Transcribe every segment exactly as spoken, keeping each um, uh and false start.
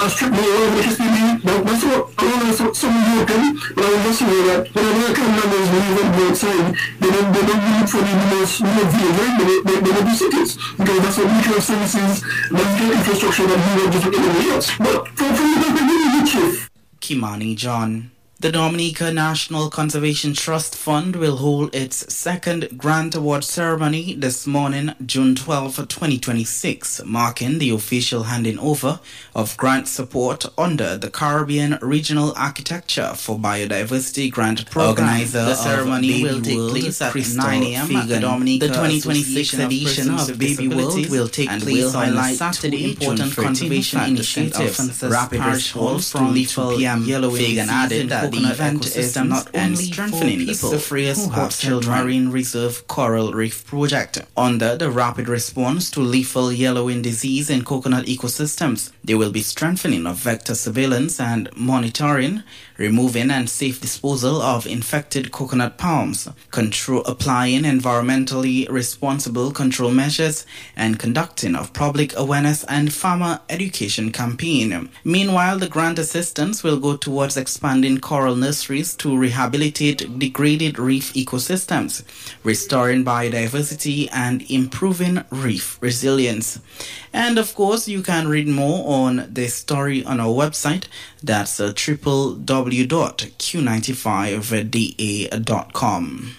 strip me all over the T V. But that's what I don't know, some European, but I was just saying that when American members leave and go outside, they don't, they don't look for the most remote village, they, they, they don't do cities. Because that's what mutual services, that's infrastructure that we don't do for anybody else. But for, for you, that's the really chief. Kimani John. The Dominica National Conservation Trust Fund will hold its second grant award ceremony this morning, June twelfth, twenty twenty-six, marking the official handing over of grant support under the Caribbean Regional Architecture for Biodiversity Grant Program. Organizer the ceremony will take place at nine a.m. at the Dominica. The twenty twenty-six edition of Baby World will take place on Saturday, important conservation initiatives. Rapid response from two p.m. Yellow Fagan added that the event is not only strengthening the Safrius Sports Marine Reserve Coral Reef Project. Under the rapid response to lethal yellowing disease in coconut ecosystems, there will be strengthening of vector surveillance and monitoring, removing and safe disposal of infected coconut palms, control applying environmentally responsible control measures, and conducting of public awareness and farmer education campaign. Meanwhile, the grant assistance will go towards expanding coral nurseries to rehabilitate degraded reef ecosystems, restoring biodiversity and improving reef resilience. And of course, you can read more on this story on our website. That's uh, w w w dot q ninety-five d a dot com.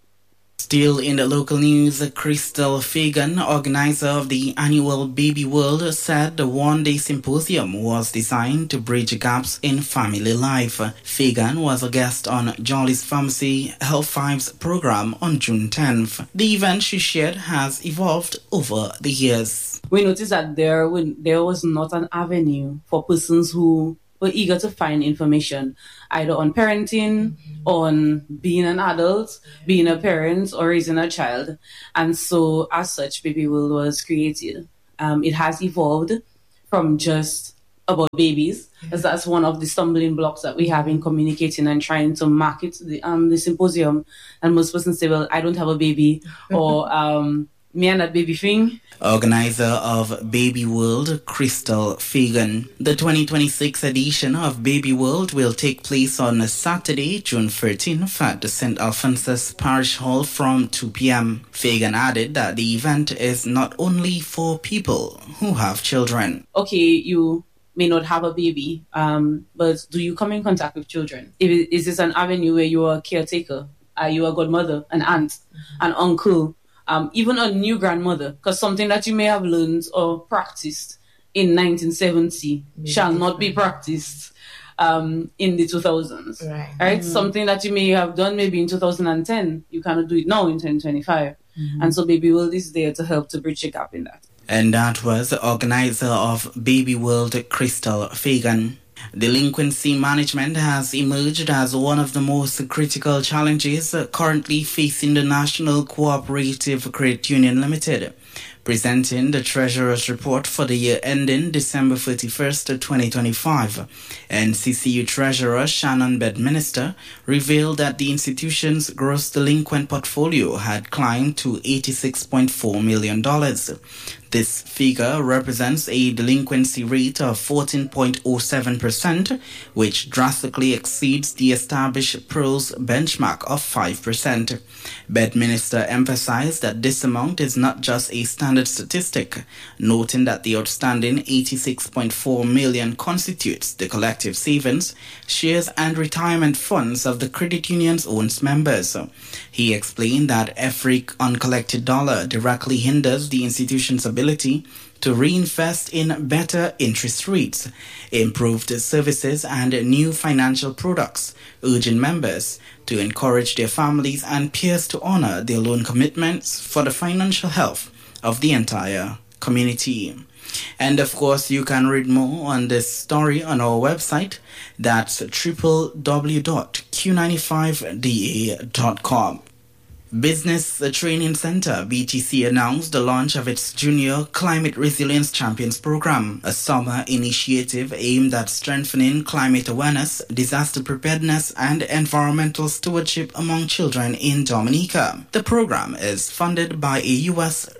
Still in the local news, Crystal Fagan, organizer of the annual Baby World, said the one-day symposium was designed to bridge gaps in family life. Fagan was a guest on Jolly's Pharmacy Health Vibes program on June tenth. The event, she shared, has evolved over the years. We noticed that there, there was not an avenue for persons who were eager to find information, either on parenting, mm-hmm. on being an adult, being a parent, or raising a child. And so, as such, Baby World was created. Um, it has evolved from just about babies, yeah. as that's one of the stumbling blocks that we have in communicating and trying to market the, um, the symposium. And most persons say, well, I don't have a baby, or um, me and that baby thing. Organizer of Baby World, Crystal Fagan. The twenty twenty-six edition of Baby World will take place on Saturday, June thirteenth at the Saint Alphonsus Parish Hall from two p.m. Fagan added that the event is not only for people who have children. Okay, you may not have a baby, um, but do you come in contact with children? Is this an avenue where you are a caretaker? Are you a godmother, an aunt, mm-hmm. an uncle? Um, even a new grandmother, because something that you may have learned or practiced in nineteen seventy Maybe shall different. not be practiced um, in the two thousands. Right. right? Mm-hmm. Something that you may have done maybe in two thousand ten, you cannot do it now in twenty twenty-five. Mm-hmm. And so Baby World is there to help to bridge the gap in that. And that was the organizer of Baby World, Crystal Fagan. Delinquency management has emerged as one of the most critical challenges currently facing the National Cooperative Credit Union Limited. Presenting the Treasurer's Report for the year ending December thirty-first, twenty twenty-five, N C C U Treasurer Shannon Bedminster revealed that the institution's gross delinquent portfolio had climbed to eighty-six point four million dollars. This figure represents a delinquency rate of fourteen point zero seven percent, which drastically exceeds the established P R O's benchmark of five percent. Bedminster emphasized that this amount is not just a standard statistic, noting that the outstanding eighty-six point four million dollars constitutes the collective savings, shares, and retirement funds of the credit union's own members. He explained that every uncollected dollar directly hinders the institution's ability to reinvest in better interest rates, improved services, and new financial products, urging members to encourage their families and peers to honor their loan commitments for the financial health of the entire community. And of course, you can read more on this story on our website. That's w w w dot q ninety-five d a dot com. Business Training Center, B T C, announced the launch of its Junior Climate Resilience Champions Program, a summer initiative aimed at strengthening climate awareness, disaster preparedness, and environmental stewardship among children in Dominica. The program is funded by a U S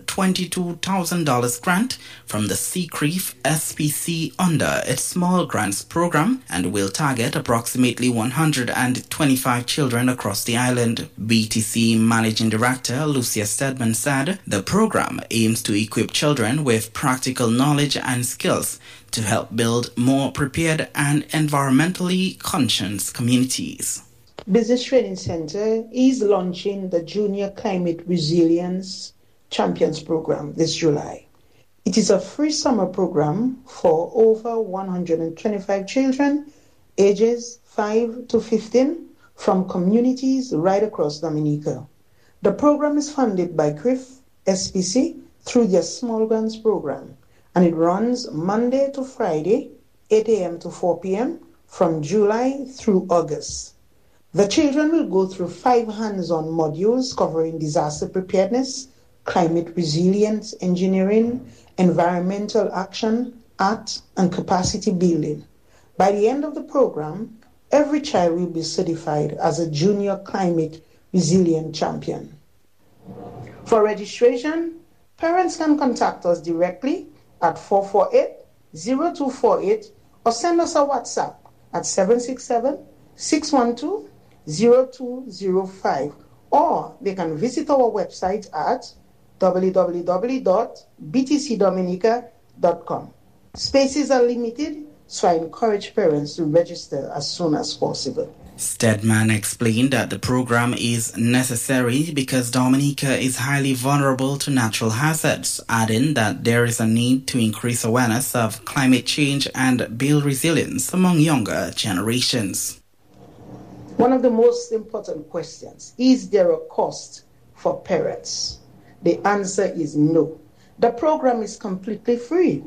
twenty-two thousand dollars grant from the C C R I F S P C under its Small Grants program and will target approximately one hundred twenty-five children across the island. B T C Managing Director Lucia Stedman said the program aims to equip children with practical knowledge and skills to help build more prepared and environmentally conscious communities. Business Training Center is launching the Junior Climate Resilience Champions Program this July. It is a free summer program for over one hundred twenty-five children ages five to fifteen from communities right across Dominica. The program is funded by C R I F S P C through their Small Grants program, and it runs Monday to Friday, eight a.m. to four p.m. from July through August. The children will go through five hands-on modules covering disaster preparedness, climate resilience engineering, environmental action, art, and capacity building. By the end of the program, every child will be certified as a Junior Climate Resilient Champion. For registration, parents can contact us directly at four four eight, zero two four eight or send us a WhatsApp at seven six seven, six one two, zero two zero five, or they can visit our website at w w w dot b t c dominica dot com. Spaces are limited, so I encourage parents to register as soon as possible. Stedman explained that the program is necessary because Dominica is highly vulnerable to natural hazards, adding that there is a need to increase awareness of climate change and build resilience among younger generations. One of the most important questions, is there a cost for parents? The answer is no. The program is completely free.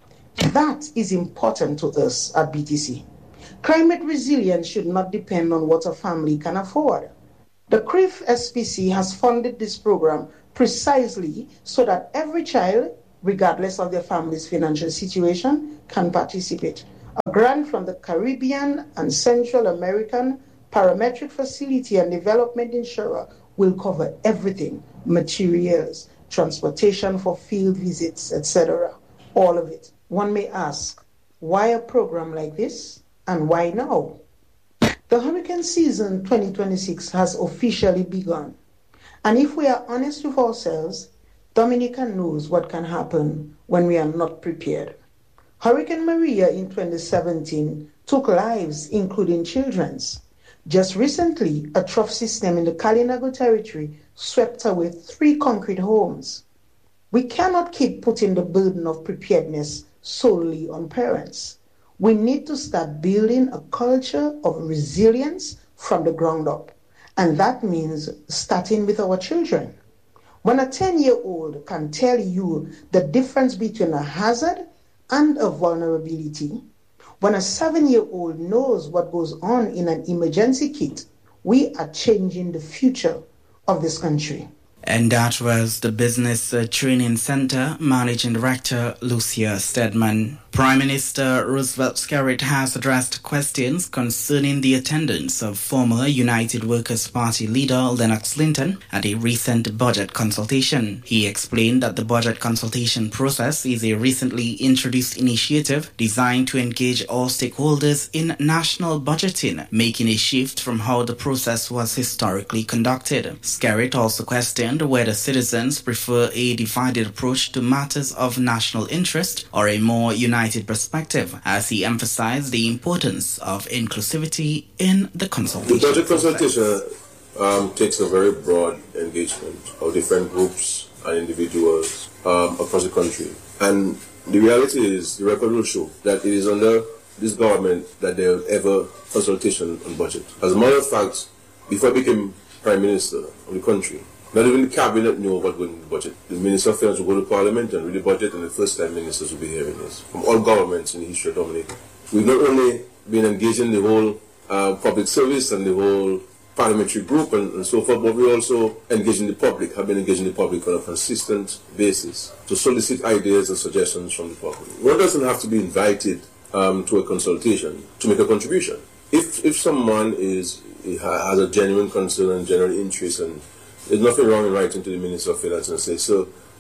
That is important to us at B T C. Climate resilience should not depend on what a family can afford. The C R I F S P C has funded this program precisely so that every child, regardless of their family's financial situation, can participate. A grant from the Caribbean and Central American Parametric Facility and Development Insurer will cover everything: materials, transportation for field visits, et cetera. All of it. One may ask, why a program like this and why now? The hurricane season twenty twenty-six has officially begun. And if we are honest with ourselves, Dominica knows what can happen when we are not prepared. Hurricane Maria in twenty seventeen took lives, including children's. Just recently, a trough system in the Kalinago territory swept away three concrete homes. We cannot keep putting the burden of preparedness solely on parents. We need to start building a culture of resilience from the ground up. And that means starting with our children. When a ten-year-old can tell you the difference between a hazard and a vulnerability, when a seven-year-old knows what goes on in an emergency kit, we are changing the future of this country. And that was the Business Training Center Managing Director Lucia Stedman. Prime Minister Roosevelt Skerrit has addressed questions concerning the attendance of former United Workers' Party leader Lennox Linton at a recent budget consultation. He explained that the budget consultation process is a recently introduced initiative designed to engage all stakeholders in national budgeting, making a shift from how the process was historically conducted. Skerrit also questioned whether citizens prefer a divided approach to matters of national interest or a more united perspective, as he emphasized the importance of inclusivity in the consultation. The budget consultation um, takes a very broad engagement of different groups and individuals um, across the country. And the reality is, the record will show that it is under this government that there was ever consultation on budget. As a matter of fact, before I became Prime Minister of the country, not even the cabinet knew what was in the budget. The Minister of Finance will go to Parliament and read the budget, and the first time ministers will be hearing this from all governments in the history of Dominica. We've not only been engaging the whole uh, public service and the whole parliamentary group and, and so forth, but we also engaging the public, have been engaging the public on a consistent basis to solicit ideas and suggestions from the public. One doesn't have to be invited um, to a consultation to make a contribution. If if someone is has a genuine concern and genuine interest, and there's nothing wrong in writing to the Minister of Finance and say, so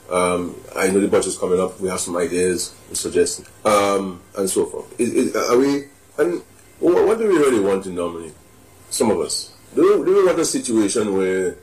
Um, I know the budget's coming up. We have some ideas, suggestions, um, and so forth. Is, is, are we? And what do we really want in Dominic? Some of us. Do we, do we want a situation where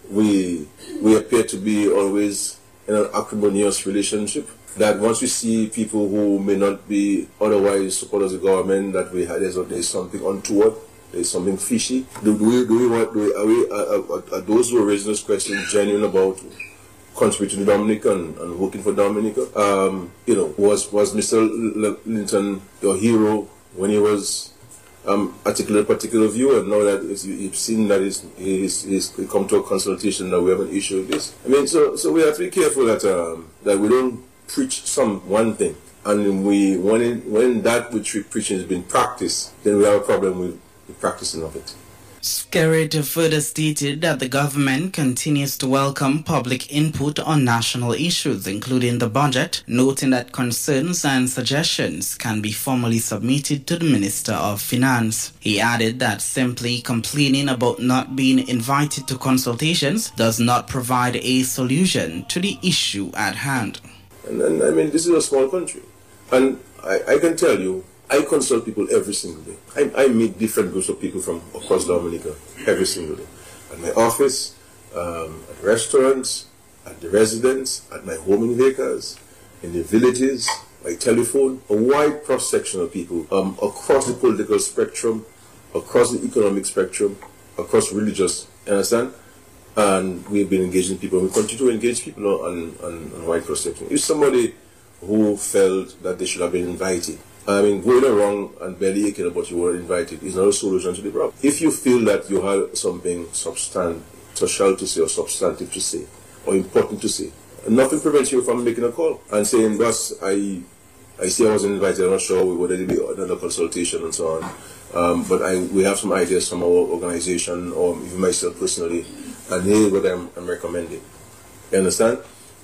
we we appear to be always in an acrimonious relationship? That once we see people who may not be otherwise supporters of the government, that we have there's, there's something untoward, there's something fishy. Do, do we do we want? Do we, are we are, are, are those who are raising this question genuine about contributing to Dominica and, and working for Dominica? Um, you know, was was Mister Linton your hero when he was um, articulated a particular view, and now that you've seen that he's, he's, he's come to a consultation that we have an issue with this? I mean, so so we have to be careful that um, that we don't preach some one thing, and we when it, when that which we preach has been practiced, then we have a problem with the practicing of it. Skerrit further stated that the government continues to welcome public input on national issues, including the budget, noting that concerns and suggestions can be formally submitted to the Minister of Finance. He added that simply complaining about not being invited to consultations does not provide a solution to the issue at hand. And, and I mean, this is a small country, and I, I can tell you, I consult people every single day. I, I meet different groups of people from across Dominica every single day. At my office, um, at restaurants, at the residence, at my home in Vegas, in the villages, by telephone, a wide cross-section of people um, across the political spectrum, across the economic spectrum, across religious, you understand? And we've been engaging people, and we continue to engage people on, on, on a wide cross-section. If somebody who felt that they should have been invited, I mean, going around and belly aching about you were invited is not a solution to the problem. If you feel that you have something substantial to say or substantive to say or important to say, nothing prevents you from making a call and saying, "Boss, I I see I wasn't invited, I'm not sure whether there will be another consultation," and so on. Um, but I we have some ideas from our organization or even myself personally, and here's what I'm, I'm recommending. You understand?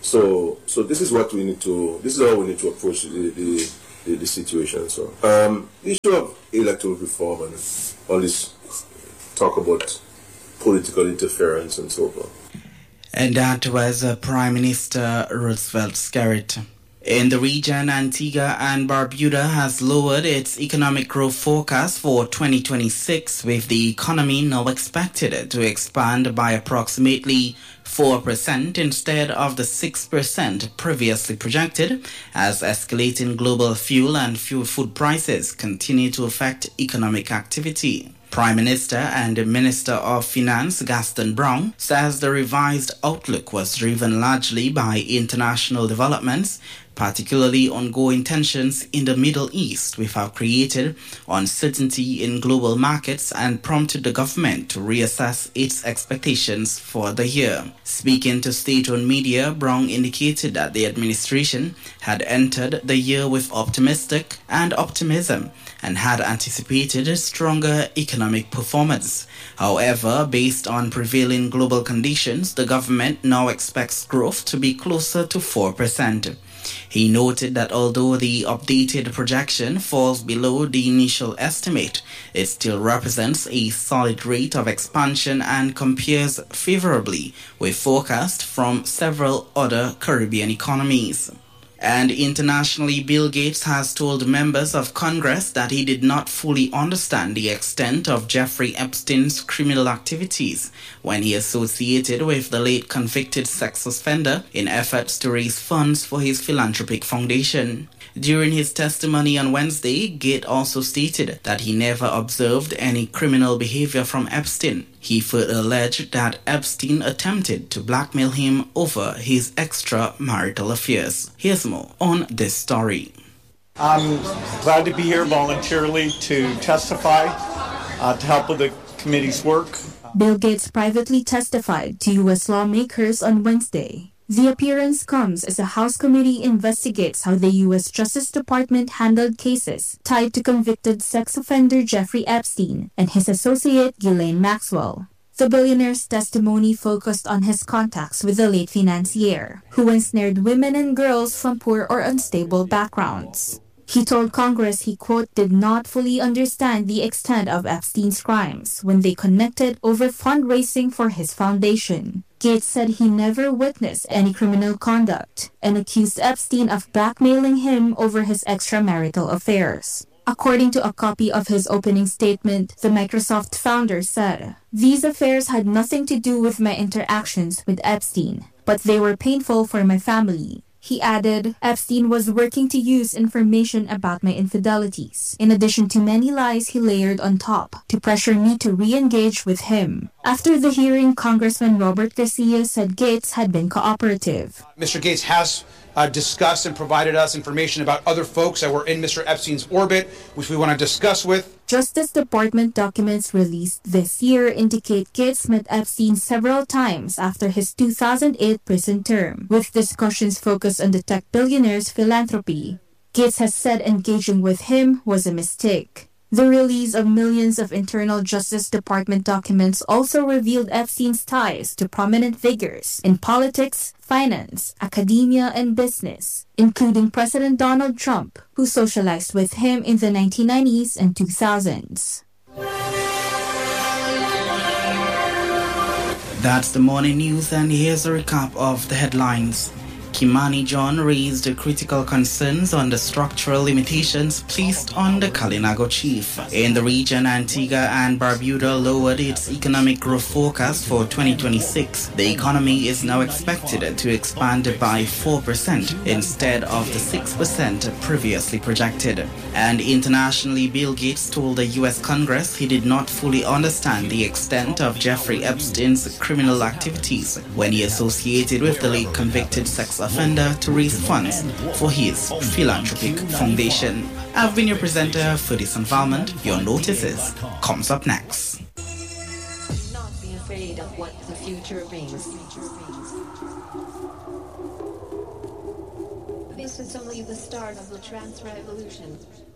So so this is what we need to, this is how we need to approach the, the The, the situation. So, um, the issue of electoral reform and all this talk about political interference and so forth. And that was uh, Prime Minister Roosevelt Skerrit. In the region, Antigua and Barbuda has lowered its economic growth forecast for twenty twenty-six, with the economy now expected to expand by approximately four percent instead of the six percent previously projected, as escalating global fuel and fuel food prices continue to affect economic activity. Prime Minister and Minister of Finance Gaston Brown says the revised outlook was driven largely by international developments, particularly ongoing tensions in the Middle East, which have created uncertainty in global markets and prompted the government to reassess its expectations for the year. Speaking to state-owned media, Brown indicated that the administration had entered the year with optimistic and optimism and had anticipated a stronger economic performance. However, based on prevailing global conditions, the government now expects growth to be closer to four percent. He noted that although the updated projection falls below the initial estimate, it still represents a solid rate of expansion and compares favorably with forecasts from several other Caribbean economies. And internationally, Bill Gates has told members of Congress that he did not fully understand the extent of Jeffrey Epstein's criminal activities when he associated with the late convicted sex offender in efforts to raise funds for his philanthropic foundation. During his testimony on Wednesday, Gates also stated that he never observed any criminal behavior from Epstein. He further alleged that Epstein attempted to blackmail him over his extramarital affairs. Here's more on this story. I'm glad to be here voluntarily to testify, uh, to help with the committee's work. Bill Gates privately testified to U S lawmakers on Wednesday. The appearance comes as a House committee investigates how the U S Justice Department handled cases tied to convicted sex offender Jeffrey Epstein and his associate Ghislaine Maxwell. The billionaire's testimony focused on his contacts with the late financier, who ensnared women and girls from poor or unstable backgrounds. He told Congress he, quote, did not fully understand the extent of Epstein's crimes when they connected over fundraising for his foundation. Gates said he never witnessed any criminal conduct and accused Epstein of blackmailing him over his extramarital affairs. According to a copy of his opening statement, the Microsoft founder said, "These affairs had nothing to do with my interactions with Epstein, but they were painful for my family." He added, Epstein was working to use information about my infidelities, in addition to many lies he layered on top, to pressure me to re-engage with him. After the hearing, Congressman Robert Garcia said Gates had been cooperative. Mister Gates has uh, discussed and provided us information about other folks that were in Mister Epstein's orbit, which we want to discuss with. Justice Department documents released this year indicate Gates met Epstein several times after his two thousand eight prison term, with discussions focused on the tech billionaire's philanthropy. Gates has said engaging with him was a mistake. The release of millions of internal Justice Department documents also revealed Epstein's ties to prominent figures in politics, finance, academia, and business, including President Donald Trump, who socialized with him in the nineteen nineties and two thousands. That's the morning news, and here's a recap of the headlines. Kimani John raised critical concerns on the structural limitations placed on the Kalinago chief. In the region, Antigua and Barbuda lowered its economic growth forecast for twenty twenty-six. The economy is now expected to expand by four percent instead of the six percent previously projected. And internationally, Bill Gates told the U S Congress he did not fully understand the extent of Jeffrey Epstein's criminal activities when he associated with the late convicted sex offender to raise funds for his philanthropic foundation. I've been your presenter for this involvement. Your notices comes up next. Not be afraid of what the future brings. This is only the start of the trans revolution.